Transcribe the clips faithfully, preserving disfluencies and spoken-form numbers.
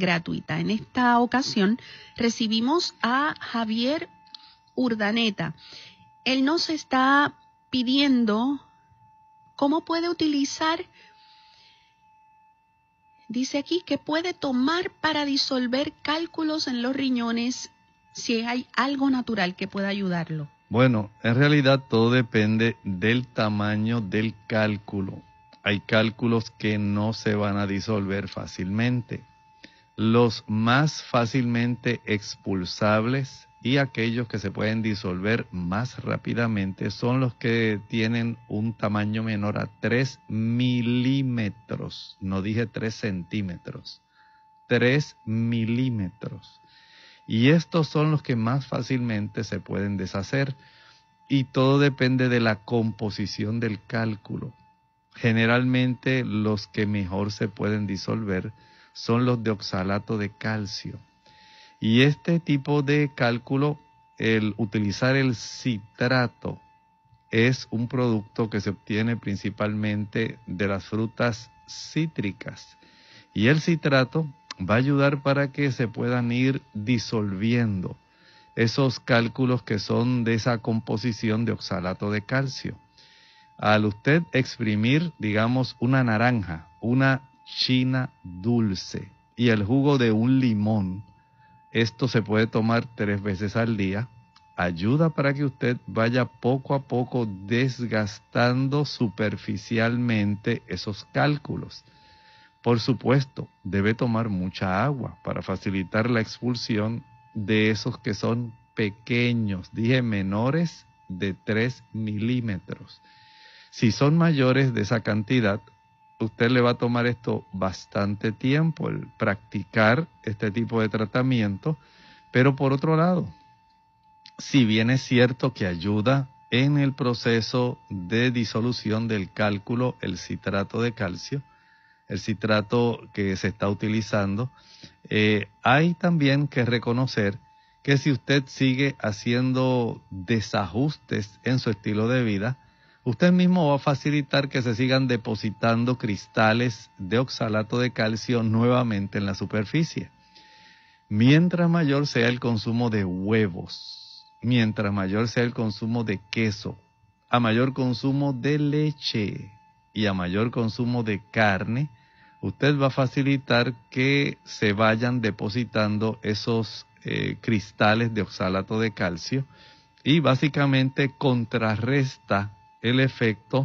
gratuita. En esta ocasión recibimos a Javier Urdaneta. Él nos está pidiendo cómo puede utilizar, dice aquí, que puede tomar para disolver cálculos en los riñones, si hay algo natural que pueda ayudarlo. Bueno, en realidad todo depende del tamaño del cálculo. Hay cálculos que no se van a disolver fácilmente. Los más fácilmente expulsables y aquellos que se pueden disolver más rápidamente son los que tienen un tamaño menor a tres milímetros. No dije tres centímetros, tres milímetros. Y estos son los que más fácilmente se pueden deshacer. Y todo depende de la composición del cálculo. Generalmente los que mejor se pueden disolver son los de oxalato de calcio. Y este tipo de cálculo, el utilizar el citrato, es un producto que se obtiene principalmente de las frutas cítricas. Y el citrato va a ayudar para que se puedan ir disolviendo esos cálculos que son de esa composición de oxalato de calcio. Al usted exprimir, digamos, una naranja, una china dulce y el jugo de un limón, esto se puede tomar tres veces al día, ayuda para que usted vaya poco a poco desgastando superficialmente esos cálculos. Por supuesto, debe tomar mucha agua para facilitar la expulsión de esos que son pequeños, dije menores de tres milímetros. Si son mayores de esa cantidad, usted le va a tomar esto bastante tiempo, el practicar este tipo de tratamiento, pero por otro lado, si bien es cierto que ayuda en el proceso de disolución del cálculo, el citrato de calcio, el citrato que se está utilizando, eh, hay también que reconocer que si usted sigue haciendo desajustes en su estilo de vida, usted mismo va a facilitar que se sigan depositando cristales de oxalato de calcio nuevamente en la superficie. Mientras mayor sea el consumo de huevos, mientras mayor sea el consumo de queso, a mayor consumo de leche y a mayor consumo de carne, usted va a facilitar que se vayan depositando esos eh, cristales de oxalato de calcio y básicamente contrarresta el efecto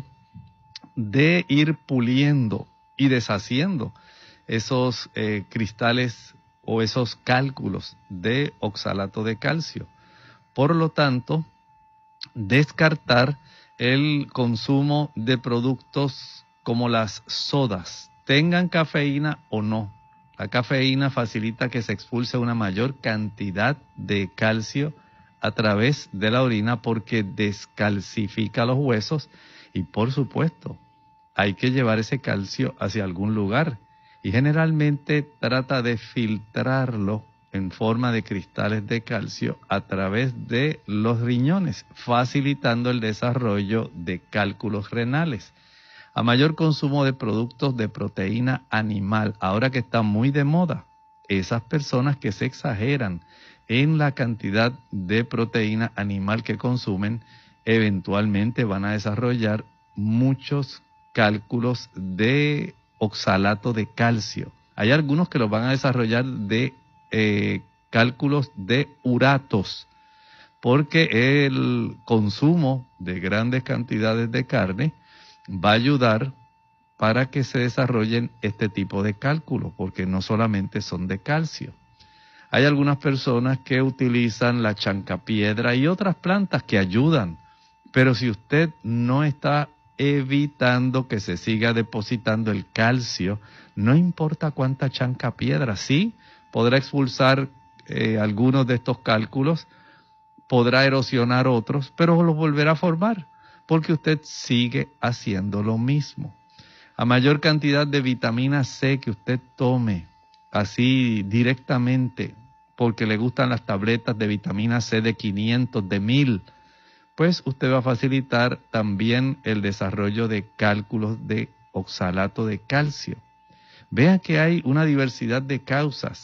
de ir puliendo y deshaciendo esos eh, cristales o esos cálculos de oxalato de calcio. Por lo tanto, descartar el consumo de productos como las sodas, tengan cafeína o no. La cafeína facilita que se expulse una mayor cantidad de calcio a través de la orina porque descalcifica los huesos y, por supuesto, hay que llevar ese calcio hacia algún lugar y generalmente trata de filtrarlo en forma de cristales de calcio a través de los riñones, facilitando el desarrollo de cálculos renales. A mayor consumo de productos de proteína animal, ahora que está muy de moda, esas personas que se exageran en la cantidad de proteína animal que consumen, eventualmente van a desarrollar muchos cálculos de oxalato de calcio. Hay algunos que los van a desarrollar de eh, cálculos de uratos, porque el consumo de grandes cantidades de carne va a ayudar para que se desarrollen este tipo de cálculos, porque no solamente son de calcio. Hay algunas personas que utilizan la chancapiedra y otras plantas que ayudan, pero si usted no está evitando que se siga depositando el calcio, no importa cuánta chancapiedra, sí, podrá expulsar eh, algunos de estos cálculos, podrá erosionar otros, pero los volverá a formar, porque usted sigue haciendo lo mismo. A mayor cantidad de vitamina C que usted tome, así directamente, porque le gustan las tabletas de vitamina C de quinientos, de mil, pues usted va a facilitar también el desarrollo de cálculos de oxalato de calcio. Vea que hay una diversidad de causas